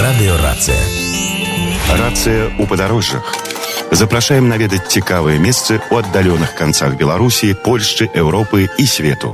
Радыё Рацыя. Рацыя ў падарожжах. Запрашаем наведаць цікавыя месцы ў аддаленых канцах Беларусі, Польшчы, Еўропы і свету.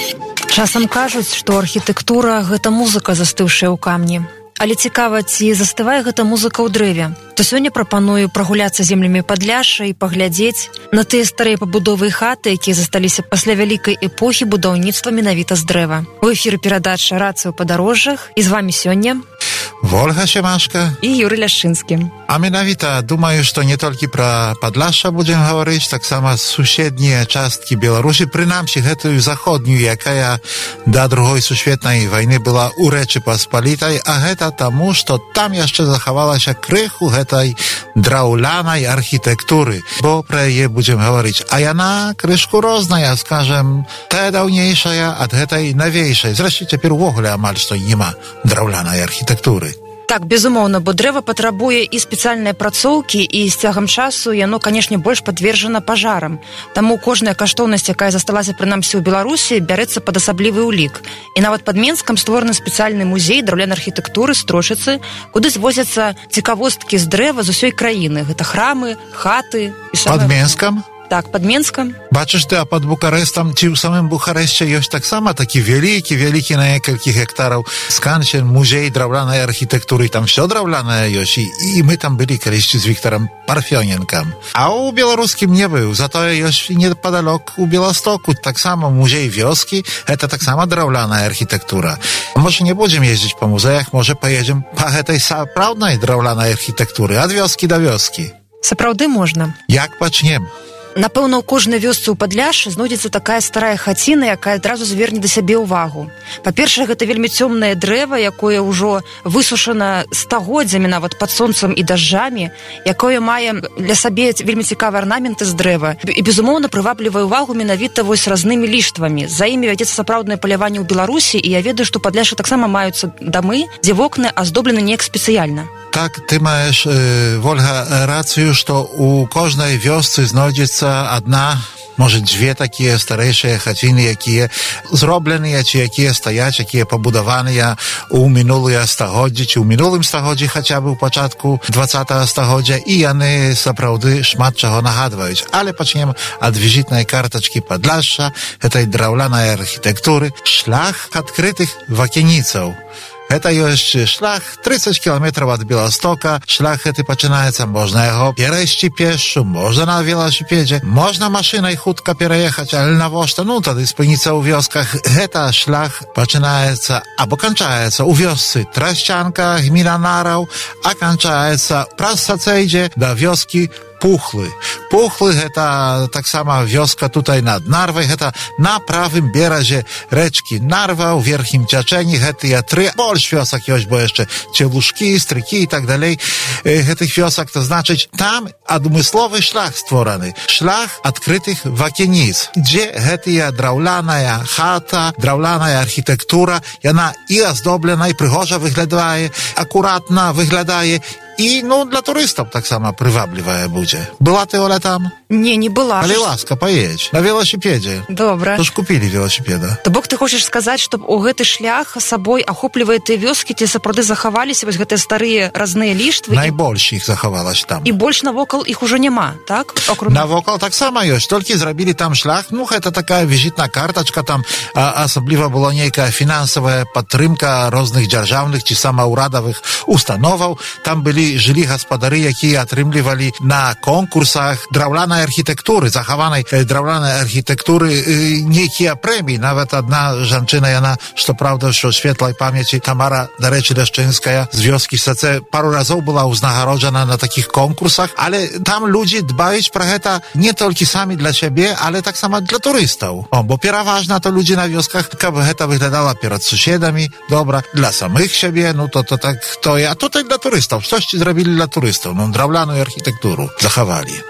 Часам кажуць, што архітэктура – гэта музыка, застыўшая ў камні. Але цікава, ці застывае гэта музыка ў дрэве. То сёння прапаную прагуляцца землямі Падляшша і паглядзець на тыя старыя пабудовы і хаты, якія засталіся пасля вялікай эпохі будаўніцтва менавіта з дрэва. У эфіры перадача «Рацыя ў падарожжах» і з вамі сёння Ольга Семашка і Юрый Ляшчынскі. А менавіта, думаю, што не толькі пра Падляшша будзем гаварыць, таксама суседнія часткі Беларусі, прынамсі гэтую заходнюю, якая да Другой сусветнай вайны была ў Рэчы Паспалітай, а гэта таму, што там яшчэ захавалася крыху гэтай драўлянай архітэктуры, бо пра яе будзем гаварыць. А яна крышку розная, скажем, тая даўнейшая ад гэтай навейшай. Зрэшты, цяпер увогуле амаль што няма драўлянай архітэктуры. Так, безумоўна, бо дрэва патрабуе і спецыяльныя працоўкі, і з цягам часу яно, канешне, больш падвержана пажарам. Таму кожная каштоўнасць, якая засталася прынамсі ў Беларусі, бярэцца пад асаблівы ўлік. І нават пад Менскам створаны спецыяльны музей драўлянай архітэктуры Строчыцы, куды звозяцца цікавосткі з дрэва з усёй краіны. Гэта храмы, хаты і Пад Менскам? Так, пад Менскам. Бачыш ты, а пад Бухарэстам, ці ў самым Бухарэсце ёсць таксама такі вялікі на некалькі гектараў сканчен, музей драўлянай архітэктуры, там всё драўлянае ёсць, і мы там былі калісьці з Віктарам Парфёненкам. А ў беларускім не быў, затое ёсць непадалёк у Беластоку таксама музей вёскі, гэта таксама драўляная архітэктура. Можа, не будзем ездзіць па музеях, можа, паедзем па гэтай сапраўднай драўлянай архітэктуры, ад вёскі да вёскі. Сапраўды можна. Як пачнем? Напэўна, у кожнай вёсцы ў Падляшшы знойдзецца такая старая хаціна, якая адразу зверне да сябе ўвагу. Па-першае, гэта вельмі цёмнае дрэва, якое ўжо высушана стагоддзямі нават пад сонцам і дажджамі, якое мае для сабе вельмі цікавыя арнаменты з дрэва і, безумоўна, прываблівае ўвагу менавіта вось разнымі ліштвамі. За імі вядзецца сапраўднае паляванне ў Беларусі, і я ведаю, што ў Падляшшы таксама маюцца дамы, дзе вокны аздоблены неяк спецыяльна. Так, ты маеш, Вольга, рацыю, што ў кожнай вёсцы знойдзецца адна, можа, дзве такія старэйшыя хаціны, якія зробленыя, ці якія стаяць, якія пабудаваныя ў мінулыя стагоддзі, ці ў мінулым стагоддзі, хаця бы ў пачатку 20-го стагоддзя, і яны сапраўды шмат чаго нагадваюць. Але пачнем ад візітнай картачкі Падляшша, гэтай драўлянай архітэктуры, шлях адкрытых вакеніцаў. Гэта ёсць шлях 30 кілометраў ад Беластока. Шлях гэты пачынаецца, можна яго перайсці пешшу, можна на веласіпедзе, можна машынай хутка пераехаць, але навошта? Ну, тады спыніцца ў вёсках. Гэта шлях пачынаецца або канчаецца ў вёсцы Трасчанка, гміна Нараў, а канчаецца праз Сацэйдзе да вёскі Пухлы. Пухлы гэта таксама вёска тутай над Нарвай, гэта на правым беразе рэчкі Нарва, у верхнім цячэнні гэтыя тры, больш вёсак ёсць, бо яшчэ Целушкі, Стрыкі і так далей гэтых вёсак, то значыць, там адмысловы шлях створаны, шлях адкрытых вакеніц, дзе гэтая драўляная хата, драўляная архітэктура, яна і аздоблена, і прыгожа выглядае, акуратна выглядае, і, ну, для турыстаў таксама прываблівая будзе. Была ты, Оля, там? Не, не была. Але ласка, паедź. На велосипедзе. Добра. То ж купілі велосипеда. То бок ты хочаш сказаць, што у гэты шлях сабой ахоплівае тыя вёскі, ці сапраўды захаваліся вось гэтыя старыя разныя ліштвы? Найбольш іх захавалася там. І больш навокал іх ужо няма, так? Навокал таксама ёсць, толькі зрабілі там шлях, ну, гэта такая візітная картачка, там асабліва была нейкая фінансавая падтрымка розных дзяржаўных ці самаўрадавых установаў, там былі жылі гаспадары, якія атрымлівалі на конкурсах драўлянай архітэктуры, захаванай драўлянай архітэктуры нейкія прэміі. Нават адна жанчына, яна, што праўда, што светлай памяці, Тамара, дарэчы, Ляшчынская, з вёскі Сацэ, пару разоў была ўзнагароджана на такіх конкурсах, але там людзі дбаюць пра гэта не толькі самі для сябе, але таксама для турыстаў. Бо пераважна то людзі на вёсках, каб гэта выглядала перад суседамі, добра, для самых сябе, ну то так, то і, а тут і для турыстаў. Штосьці зрабілі для турыстаў, ну, драўляную архітэктуру захавалі.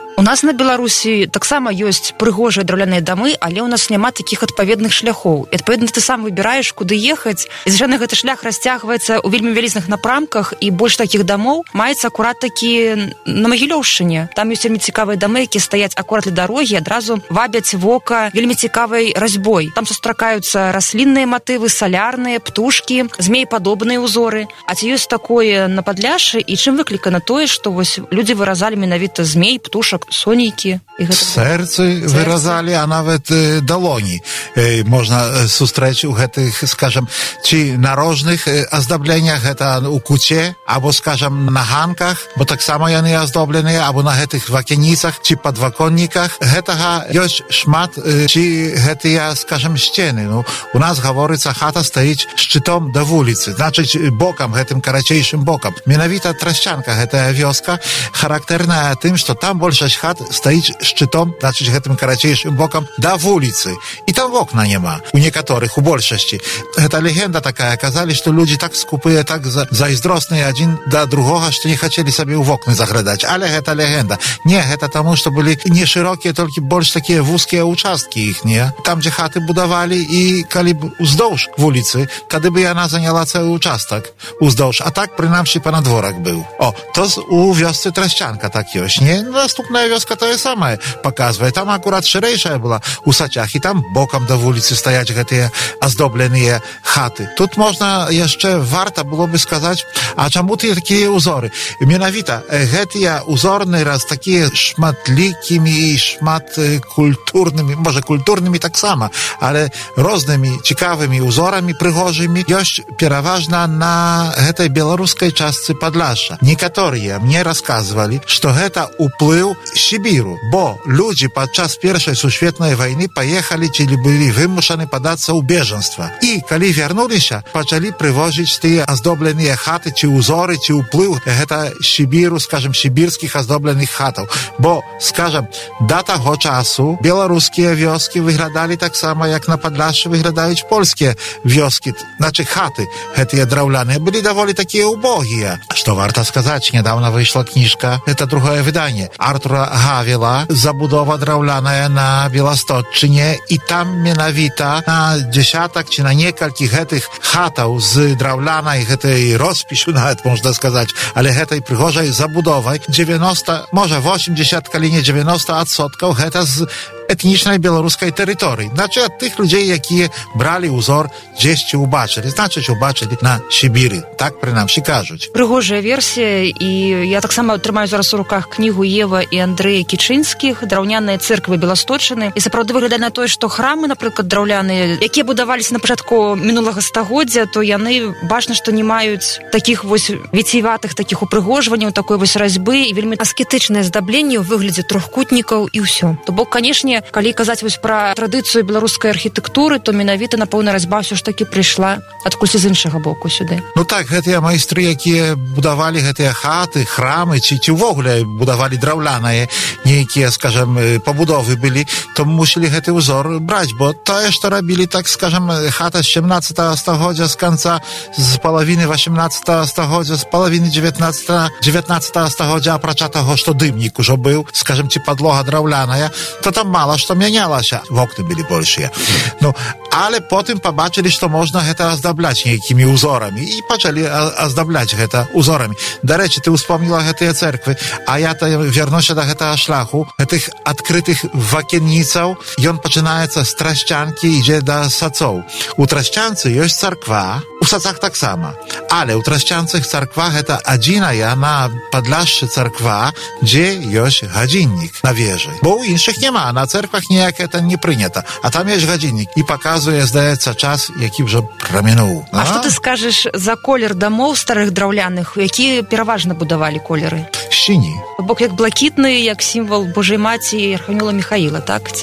У нас на Беларусі таксама ёсць прыгожыя драўляныя дамы, але ў нас няма такіх адпаведных шляхоў. І, адпаведна, ты сам выбіраеш, куды ехаць. І, звычайна, гэты шлях расцягваецца ў вельмі вялізных напрамках, і больш такіх дамоў маецца акурат такі на Магілёўшчыне. Там ёсць вельмі цікавыя дамы, якія стаяць акурат ля дарогі, адразу вабяць вока вельмі цікавай разьбой. Там сустракаюцца раслінныя матывы, салярныя, птушкі, змеепадобныя ўзоры. А ці ёсць такое на Падляшшы, і чым выклікана тое, што вось людзі выразалі менавіта змей, птушак, сонейкі? Серцы выразалі, а нават далоні. Можна сустрэць у гэтых, скажам, ці нарожных аздабленнях, гэта у куце, або, скажам, на ганках, бо таксама яны аздобленыя, або на гэтых вакеніцах, ці падваконніках. Гэтага ёсць шмат, ці гэтыя, скажам, сцены. Ну, у нас гаворыцца, хата стаіць шчытом да вуліцы, значыць, бокам, гэтым карацейшым бокам. Менавіта Трашчанка, гэтая вёска, характэрная тым, што там большасць хат стаіць шчытом, значыць, гэтым карацейшым бокам да вуліцы. І там вокна няма. У некаторых, у большасці. Гэта легенда такая. Казалі, што людзі так скупыя, так зайздросныя адзін да другога, што не хацелі сабе ў вокны заглядаць. Але гэта легенда. Не, гэта таму, што былі не шырокія, толькі больш такія вузкія участкі іхнія. Там, дзе хаты будавалі, і калі б уздоўж вуліцы, тады бы яна заняла цэлы участак уздоўж. А так, прынамсі, панадворак быў. О, то у вёсцы Трашчанка так ёсць. Не, наступная вёска тое самае паказвае. Там акурат шырэйшая была у сацях, і там бокам да вуліцы стаяць гэтыя аздобленыя хаты. Тут можна яшчэ варта было бы сказаць, а чаму ты такія ўзоры? Менавіта гэтыя узорны раз такія шматлікімі і шмат культурнымі, можа культурнымі таксама, але рознымі цікавымі узорамі прыгожымі ёсць пераважна на гэтай беларускай частцы Падляшша. Некаторыя мне расказвалі, што гэта уплыў Сібіру, бо людзі падчас Першай сусветнай вайны паехалі ці былі вымушаны падацца ў бежанства. І калі вярнуліся, пачалі прывозіць тыя аздобленыя хаты ці ўзоры, ці ўплыў гэта Сібіру, скажем, сібірскіх аздобленых хатаў. Бо, скажем, да таго часу беларускія вёскі выглядалі таксама, як на Падляшшы выглядаюць польскія вёскі, значы хаты гэтыя драўляныя былі даволі такія убогія. Што варта сказаць, нядаўна выйшла кніжка, гэта другое выданне Артура Гавіла, забудова драўляная на Беласточчыне, і там менавіта на дзесятак ці на некалькі гэтых хатаў з драўлянай гэтай роспісю, нават можна сказаць, але гэтай прыгожай забудовай 90, можа 80, калі не 90% гэта з этнічнай беларускай тэрыторыі. Значыць, ад тых людзей, якія бралі ўзор, дзесьці ўбачылі. Значыць, убачылі на Сібіры. Так, прынамсі, кажуць. Прыгожая версія, і я таксама трымаю зараз у руках кнігу Ева і Андрэя Кічынскіх «Драўняныя цэрквы Беласточчыны». І сапраўды выглядае на тое, што храмы, напрыклад, драўляныя, якія будаваліся на пачатку мінулага стагоддзя, то яны бачна, што не маюць такіх вось віціватых такіх упрыгожванняў, такой вось разьбы, і вельмі аскетычнае здабленне ў выглядзе трохкутнікаў і ўсё. То бок, канешне, калі казаць вось пра традыцыю беларускай архітэктуры, то менавіта, напэўна, разьба ўсё ж такі прыйшла адкуль з іншага боку сюды. Ну так, гэтыя майстры, якія будавалі гэтыя хаты, храмы, ці ўвогуле будавалі драўляныя нейкія, скажем, пабудовы былі, то мусілі гэты ўзор браць, бо тое, што рабілі, так, скажем, хата з 17 стагоддзя, з канца, з палавіны 18 стагоддзя, з палавіны 19 стагоддзя, апрача таго, што дымнік ужо быў, скажем, ці падлога драўляная, то там мала што мянялася. Вокны былі большыя. Ну, але потым пабачылі, што можна гэта аздабляць нейкімі узорамі, і пачалі аздабляць гэта узорамі. Дарэчы, ты ўспомніла гэтыя цэрквы, а я вернуся да гэтага шляху, гэтых адкрытых вакенніцаў. Ён пачынаецца з Трашчанкі, ідзе да сацоў. У Трашчанцы ёсць царква, у сацах таксама. Але ў Трашчанцах царква гэта адзіная на Падляшшы царква, дзе ёсць гадзіннік на вежы. Бо ў іншых няма, на церквах ніяк гэта не прынята. А там ёсць гадзіннік і паказвае, здаецца, час, які ўжо прамінуў. А што ты скажаш за колер дамоў старых драўляных, якія пераважна будавалі колеры? Сіні. Бок як блакітны, як сімвал Божай Маці і архангела Міхаіла, так? Ці...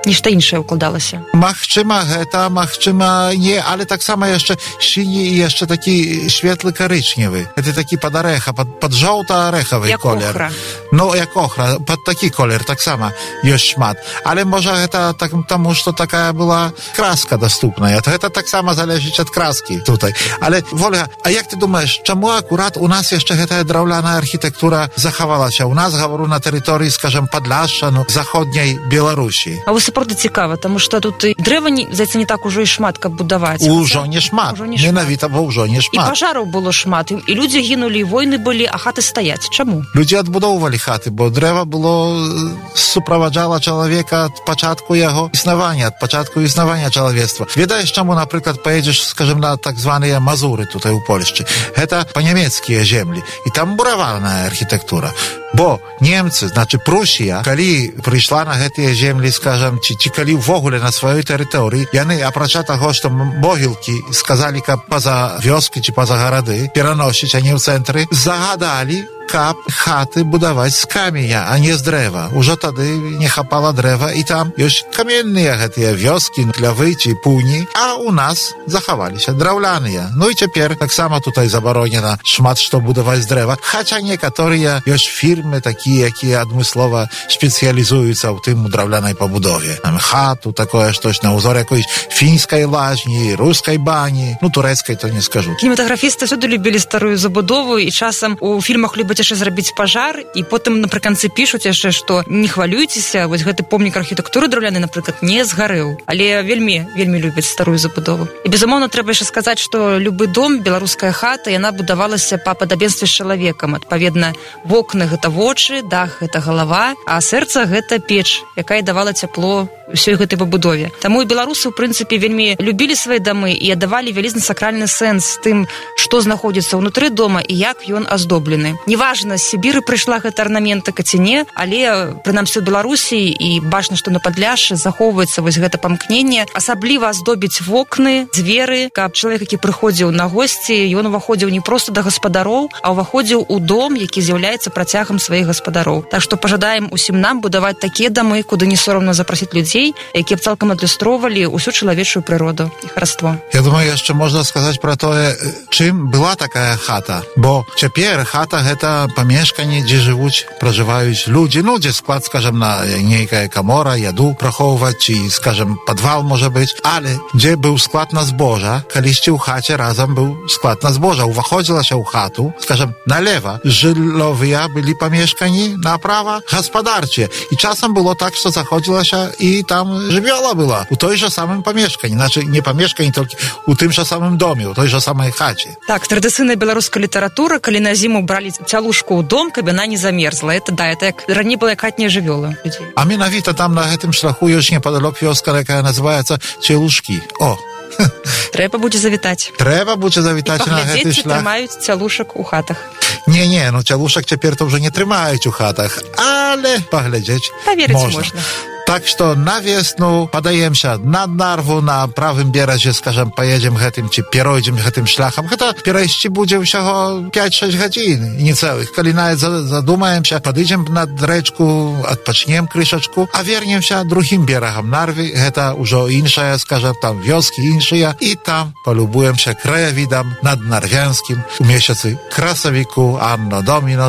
Нешта іншае ўкладалася. Магчыма гэта, магчыма не, але таксама яшчэ сіні і яшчэ такі светлы карычневы. Гэта такі пад арэха, пад жоўта-арэхавы колер. Як охра. Ну, як охра, пад такі колер таксама ёсць шмат. Але можа гэта так, таму, што такая была краска даступная. Гэта таксама залежыць ад краскі тутай. Але, Вольга, а як ты думаеш, чаму акурат у нас яшчэ гэтая драўляная архітэктура захавалася? У нас, гавару, на тэрыторыі, скажем, Падляшша, ну, заходняй Беларусі. А вось сапраўды цікава, таму што тут і дрэва, здаецца, не так ужо і шмат, каб будаваць. Ужо не шмат. Менавіта, бо ўжо не шмат. І пажараў было шмат, і людзі гінулі, і войны былі, а хаты стаяць. Чаму? Людзі адбудоўвалі хаты, бо дрэва было суправаджала чалавека ад пачатку яго існавання, ад пачатку існавання чалавецтва. Ведаеш, чаму, напрыклад, паедзеш, скажем, на так званыя Мазуры тутай у Польшчы? Гэта па-нямецкія землі. І там бураваная архітэктура. Бо немцы, значы Прусія, калі прыйшла на гэтыя землі, скажам, ці калі ўвогуле на сваёй тэрыторыі, яны, апрача таго, што могілкі сказалі, каб па-за вёскі ці па-за гарады пераносіць, а не ў цэнтры, загадалі, каб хаты будаваць з каменя, а не з дрэва. Ужо тады не хапала дрэва, і там ёсць каменныя гэтыя вёскі, клявы ці пуні, а у нас захаваліся драўляныя. Ну і цяпер таксама тутай забаронена шмат што будаваць з дрэва, хаця некаторыя ёсць фірмы такія, якія адмыслова спецыялізуюцца ў тым драўлянай пабудове. Там хату, такое штось на ўзор якоїсь фінскай лажні, рускай бані, ну турэцкай то не скажу. Кінематаграфісты всюды любілі старую забудову, і часам у фільмах любяць яшчэ зрабіць пажар, і потым напрыканцы пішуць яшчэ, што не хвалюйцеся, вось гэты помнік архітэктуры драўляны, напрыклад, не згарэў. Але вельмі любяць старую забудову. І, безумоўна, трэба яшчэ сказаць, што любы дом, беларуская хата, яна будавалася па падабенстве з чалавекам. Адпаведна, вокны гэта вочы, дах гэта галава, а сэрца гэта печ, якая давала цяпло ўсёй гэтай пабудове. Таму і беларусы, ў прынцыпе, вельмі любілі свае дамы і аддавалі вялізны сакральны сэнс тым, што знаходзіцца ўнутры дома і як ён аздоблены. Неважна, з Сібіры прыйшла гэта арнаментыка ці не, але, прынамсі, у Беларусі, і бачна, што на Падляшшы захоўваецца вось гэта памкненне, асабліва аздобіць вокны, дзверы, каб чалавек, які прыходзіў на госці, ён уваходзіў не проста да гаспадароў, а ўваходзіў у дом, які з'яўляецца працягам сваіх гаспадароў. Так што пажадаем усім нам будаваць такія дамы, куды не сорамна запрасіць людзей, якія б цалкам адлюстроўвалі ўсю чалавечую прыроду і хараство. Я думаю, яшчэ можна сказаць пра тое, чым была такая хата. Бо цяпер хата гэта памешканне, дзе жывуць, пражываюць людзі, ну, дзе склад, скажем, на нейкая камора, яду прахоўваць, ці, скажем, падвал можа быць, але дзе быў склад на збожа, калісьці ў хаце разам быў склад на збожа. Уваходзілася ў хату, скажем, налева жылловыя былі памешканні, направа гаспадарчыя. І часам было так, што заходзілася і там жывёла была у той жа самым памешканні, значы не памешканні, толькі у тым жа самым доме, у той жа самай хаце. Так, традыцыйная беларуская літаратура, калі на зіму бралі цялушку ў дом, каб яна не замерзла. Это да, это як раней была як хатняя жывёла людзей. А менавіта там на гэтым шляху ёсць непадалёк вёска, якая называецца Цялушкі. О! Трэба будзе завітаць. Трэба будзе завітаць на гэты шлях. Трымаюць цялушак у хатах. Не, ну цялушак цяпер то ўжо не трымаюць у хатах, але паглядзець можна. Так што на весну падаемся над Нарву, на правым беразе, скажем, паедзем гэтым, ці перайдзем гэтым шляхам. Гэта перайсці будзе ўсяго 5-6 гадзін, не цэлых. Калі нават задумаемся, падыдзем над рэчку, адпачнем крышачку, а вернемся другім берагам Нарвы. Гэта ўжо іншая, скажем, там вёскі іншыя, і там палюбуемся краявідам наднарвянскім у месяцы красавіку Анно Доміно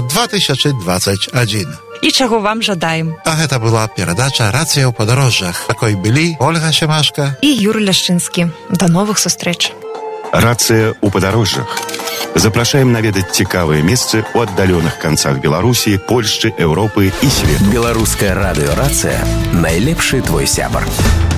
2021. І чаго вам жадаем. А гэта была перадача «Рацыя ў падарожжах». Такой былі Ольга Семашка і Юрый Ляшчынскі. До новых сустрэч. «Рацыя ў падарожжах». Запрашаем наведаць цікавыя месцы ў аддаленых канцах Беларусі, Польшчы, Еўропы і свету. Беларуская радыёрацыя — найлепшы твой сябар.